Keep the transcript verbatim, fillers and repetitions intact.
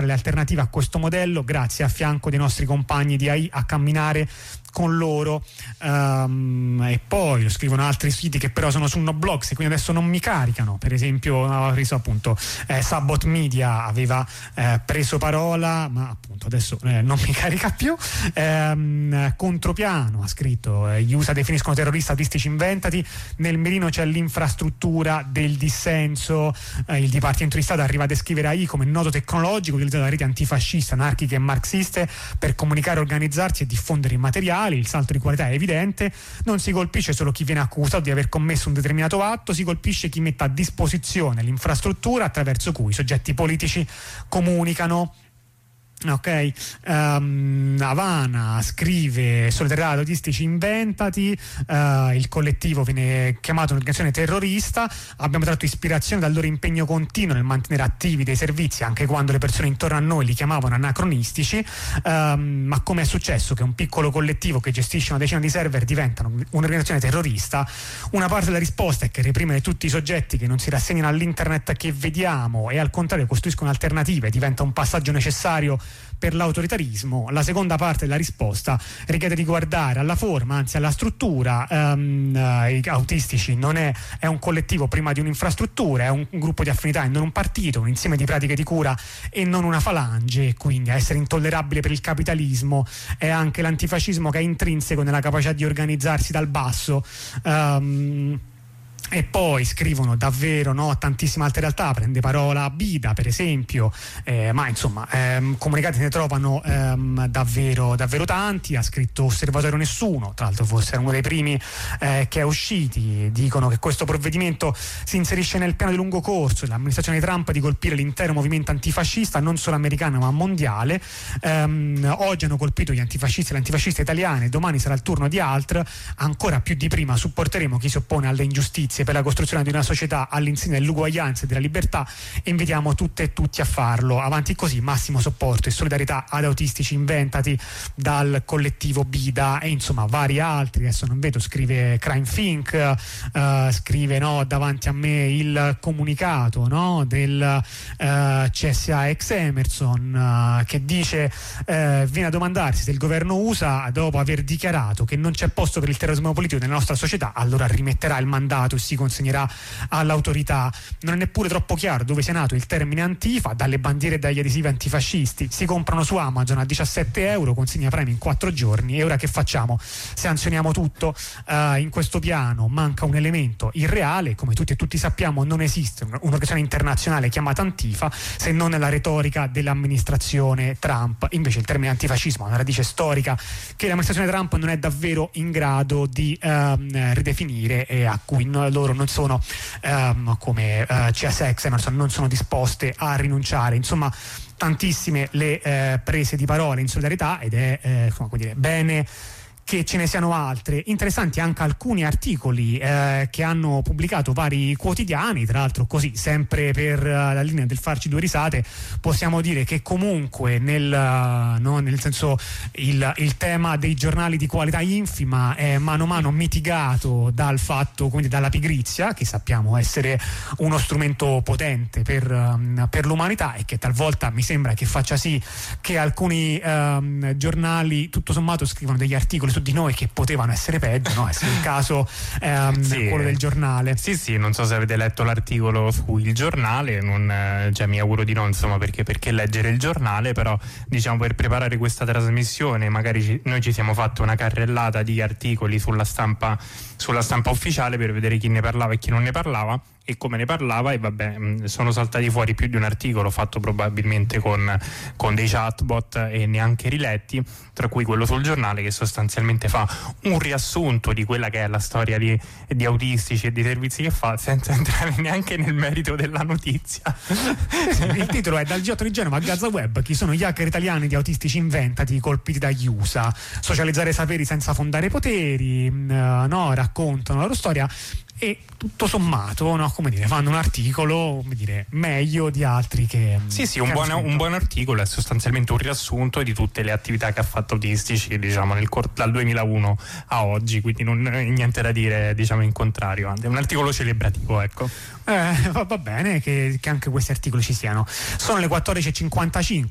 fare le alternative a questo modello, grazie a fianco dei nostri compagni di A I, a camminare con loro. Um, e poi lo scrivono altri siti che però sono su Noblogs e quindi adesso non mi caricano. Per esempio ho preso appunto eh, Sabot Media aveva eh, preso parola, ma appunto adesso eh, non mi carica più. Um, Contropiano ha scritto eh, gli U S A definiscono terroristi autistici inventati, nel mirino c'è l'infrastruttura del dissenso, eh, il Dipartimento di Stato arriva a descrivere A I come nodo tecnologico utilizzato da reti antifasciste, anarchiche e marxiste per comunicare, organizzarsi e diffondere i materiali. Il salto di qualità è evidente, non si colpisce solo chi viene accusato di aver commesso un determinato atto, si colpisce chi mette a disposizione l'infrastruttura attraverso cui i soggetti politici comunicano. Ok, um, Havana scrive solidarietà autistici inventati, uh, il collettivo viene chiamato un'organizzazione terrorista, abbiamo tratto ispirazione dal loro impegno continuo nel mantenere attivi dei servizi anche quando le persone intorno a noi li chiamavano anacronistici, um, ma come è successo che un piccolo collettivo che gestisce una decina di server diventano un'organizzazione terrorista? Una parte della risposta è che reprimere tutti i soggetti che non si rassegnano all'internet che vediamo e al contrario costruiscono alternative diventa un passaggio necessario per l'autoritarismo. La seconda parte della risposta richiede di guardare alla forma, anzi alla struttura. Um, uh, i autistici non è, è un collettivo prima di un'infrastruttura, è un, un gruppo di affinità e non un partito, un insieme di pratiche di cura e non una falange, quindi a essere intollerabile per il capitalismo è anche l'antifascismo che è intrinseco nella capacità di organizzarsi dal basso. Um, E poi scrivono davvero no, tantissime altre realtà, prende parola Bida per esempio, eh, ma insomma ehm, comunicati ne trovano ehm, davvero, davvero tanti. Ha scritto Osservatorio Nessuno, tra l'altro forse era uno dei primi eh, che è usciti, dicono che questo provvedimento si inserisce nel piano di lungo corso dell'amministrazione di Trump di colpire l'intero movimento antifascista, non solo americano ma mondiale. Ehm, oggi hanno colpito gli antifascisti e le antifasciste italiane, domani sarà il turno di altri, ancora più di prima supporteremo chi si oppone alle ingiustizie per la costruzione di una società all'insegna dell'uguaglianza e della libertà e invitiamo tutte e tutti a farlo. Avanti così, massimo supporto e solidarietà ad autistici inventati dal collettivo Bida e insomma vari altri. Adesso non vedo, scrive Crime Think, uh, scrive no, davanti a me il comunicato no, del uh, C S A ex Emerson uh, che dice uh, viene a domandarsi se il governo U S A dopo aver dichiarato che non c'è posto per il terrorismo politico nella nostra società allora rimetterà il mandato e si consegnerà all'autorità. Non è neppure troppo chiaro dove sia nato il termine Antifa, dalle bandiere e dagli adesivi antifascisti si comprano su Amazon a diciassette euro, consegna premi in quattro giorni e ora che facciamo? Sanzioniamo tutto? Uh, in questo piano manca un elemento irreale, come tutti e tutti sappiamo non esiste un'organizzazione internazionale chiamata Antifa se non nella retorica dell'amministrazione Trump. Invece il termine antifascismo ha una radice storica che l'amministrazione Trump non è davvero in grado di uh, ridefinire e a cui loro non sono um, come uh, C S X Emerson non sono disposte a rinunciare. Insomma tantissime le eh, prese di parole in solidarietà ed è eh, come dire, bene che ce ne siano altre. Interessanti anche alcuni articoli eh, che hanno pubblicato vari quotidiani, tra l'altro così sempre per uh, la linea del farci due risate possiamo dire che comunque nel, uh, no, nel senso il, il tema dei giornali di qualità infima è mano a mano mitigato dal fatto, quindi dalla pigrizia che sappiamo essere uno strumento potente per, um, per l'umanità e che talvolta mi sembra che faccia sì che alcuni um, giornali tutto sommato scrivono degli articoli su di noi che potevano essere peggio, no? È il caso ehm, sì, quello del giornale. Sì, sì, non so se avete letto l'articolo su Il Giornale, non, eh, cioè mi auguro di no, insomma, perché, perché leggere il giornale, però diciamo per preparare questa trasmissione magari ci, noi ci siamo fatto una carrellata di articoli sulla stampa, sulla stampa ufficiale per vedere chi ne parlava e chi non ne parlava e come ne parlava e vabbè sono saltati fuori più di un articolo fatto probabilmente con, con dei chatbot e neanche riletti, tra cui quello sul Giornale che sostanzialmente fa un riassunto di quella che è la storia di, di autistici e di servizi che fa senza entrare neanche nel merito della notizia. Il titolo è Dal G otto di Genova a Gaza Web, chi sono gli hacker italiani di autistici inventati colpiti dagli U S A, socializzare saperi senza fondare poteri, uh, no, raccontano la loro storia e tutto sommato no, come dire, fanno un articolo come dire, meglio di altri che sì sì che un, buon, un buon articolo, è sostanzialmente un riassunto di tutte le attività che ha fatto Autistici diciamo nel cor- dal duemilauno a oggi, quindi non niente da dire diciamo in contrario, è un articolo celebrativo, ecco. Eh, va, va bene che, che anche questi articoli ci siano. Sono le quattordici e cinquantacinque.